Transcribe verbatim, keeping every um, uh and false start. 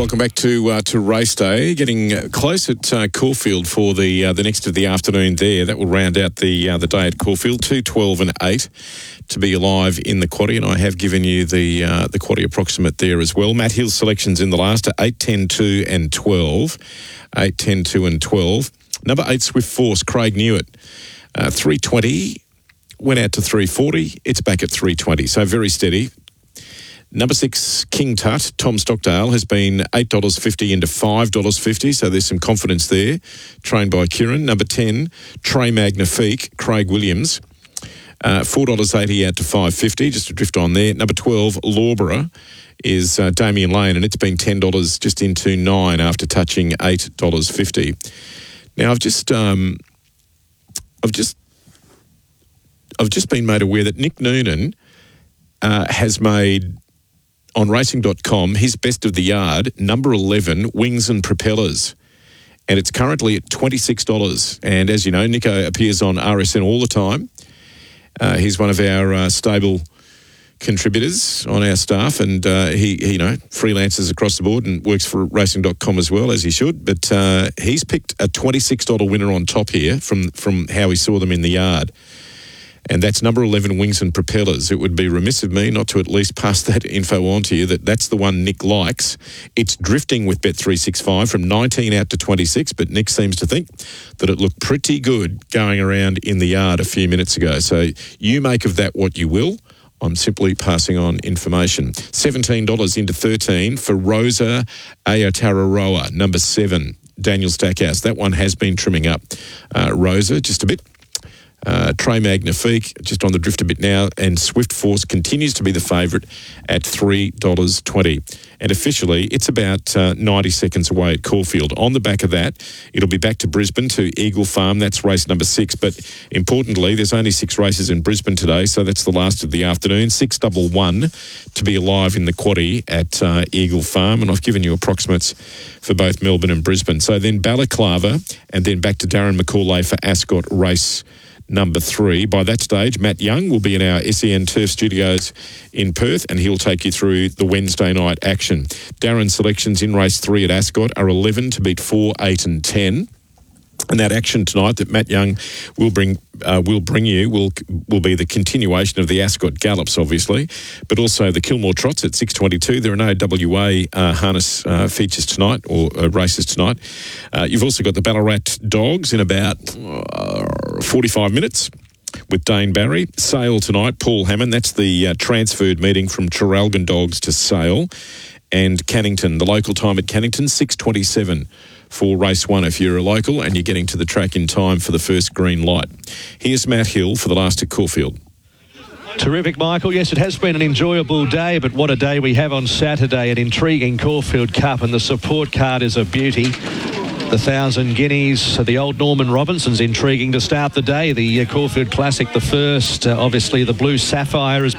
welcome back to uh, to race day. Getting uh, close at uh, Caulfield for the uh, the next of the afternoon there. That will round out the uh, the day at Caulfield. Two, twelve, and eight to be alive in the quaddie, and I have given you the uh, the quaddie approximate there as well. Matt Hill's selections in the last are eight, ten, two, and twelve. Eight, ten, two, and twelve. Number eight, Swift Force, Craig Newitt, uh, three twenty. Went out to three forty. It's back at three twenty, so very steady. Number six, King Tut, Tom Stockdale, has been eight dollars fifty into five dollars fifty, so there's some confidence there, trained by Kieran. Number ten, Trey Magnifique, Craig Williams, uh, four dollars eighty out to five dollars fifty, just to drift on there. Number twelve, Lawborough, is uh, Damien Lane, and it's been ten dollars just into nine after touching eight dollars fifty. Now, I've just, um, I've just, I've just been made aware that Nick Noonan uh, has made, on racing dot com, his best of the yard, number eleven, Wings and Propellers. And it's currently at twenty-six dollars. And as you know, Nico appears on R S N all the time. Uh, he's one of our uh, stable contributors on our staff, and uh, he, he, you know, freelances across the board and works for racing dot com as well, as he should. But uh, he's picked a twenty-six dollars winner on top here from, from how he saw them in the yard. And that's number eleven, Wings and Propellers. It would be remiss of me not to at least pass that info on to you, that that's the one Nick likes. It's drifting with Bet three sixty-five from nineteen out to twenty-six, but Nick seems to think that it looked pretty good going around in the yard a few minutes ago. So you make of that what you will. I'm simply passing on information. seventeen dollars into thirteen for Rosa Aotearoa, number seven, Daniel Stackhouse. That one has been trimming up. Uh, Rosa, just a bit. Uh, Trey Magnifique, just on the drift a bit now, and Swift Force continues to be the favourite at three dollars twenty. And officially, it's about uh, ninety seconds away at Caulfield. On the back of that, it'll be back to Brisbane to Eagle Farm. That's race number six. But importantly, there's only six races in Brisbane today, so that's the last of the afternoon. Six double one to be alive in the quaddie at uh, Eagle Farm. And I've given you approximates for both Melbourne and Brisbane. So then Balaclava, and then back to Darren McCauley for Ascot race number three. By that stage, Matt Young will be in our S E N Turf studios in Perth, and he'll take you through the Wednesday night action. Darren's selections in race three at Ascot are eleven to beat four, eight and ten. And that action tonight that Matt Young will bring uh, will bring you will will be the continuation of the Ascot Gallops, obviously, but also the Kilmore Trots at six twenty-two. There are no W A uh, harness uh, features tonight or uh, races tonight. Uh, you've also got the Ballarat Dogs in about uh, forty-five minutes with Dane Barry. Sale tonight, Paul Hammond. That's the uh, transferred meeting from Traralgon Dogs to Sale. And Cannington, the local time at Cannington, six twenty-seven for race one if you're a local and you're getting to the track in time for the first green light. Here's Matt Hill for the last at Caulfield. Terrific, Michael. Yes, it has been an enjoyable day, but what a day we have on Saturday, an intriguing Caulfield Cup, and the support card is a beauty. The Thousand Guineas, the old Norman Robinson's intriguing to start the day. The uh, Caulfield Classic, the first, uh, obviously the Blue Sapphire has